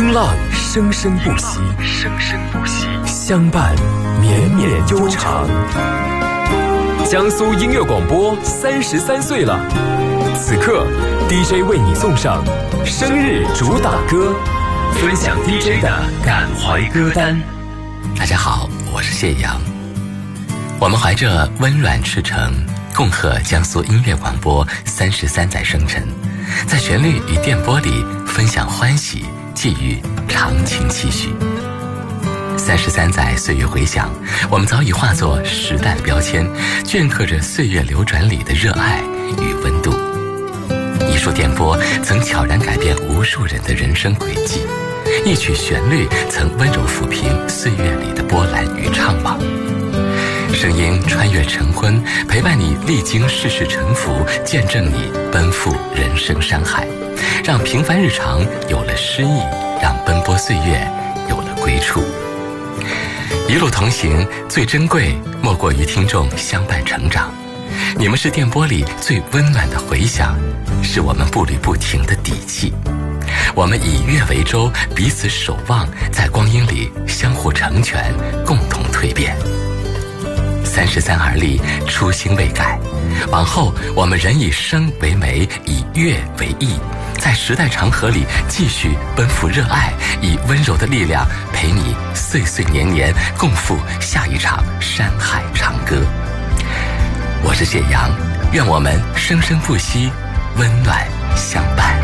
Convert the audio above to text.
音浪生生不息，相伴绵绵悠长。江苏音乐广播33岁了，此刻 DJ 为你送上生日主打歌，分享 DJ 的感怀歌单。 大家好，我是谢阳。我们怀着温暖赤诚，恭贺江苏音乐广播33载生辰，在旋律与电波里分享欢喜，寄予长情期许。33载岁月回响，我们早已化作时代的标签，镌刻着岁月流转里的热爱与温度。一束电波曾悄然改变无数人的人生轨迹，一曲旋律曾温柔抚平岁月里的波澜与怅惘。声音穿越晨昏，陪伴你历经世事沉浮，见证你奔赴人生山海，让平凡日常有了诗意，让奔波岁月有了归处。一路同行，最珍贵莫过于听众相伴成长。你们是电波里最温暖的回响，是我们步履不停的底气。我们以乐为舟，彼此守望，在光阴里相互成全，共同蜕变。33而立，初心未改，往后我们仍以声为媒，以乐为翼，在时代长河里继续奔赴热爱，以温柔的力量陪你岁岁年年，共赴下一场山海长歌。我是谢阳，愿我们生生不息，温暖相伴。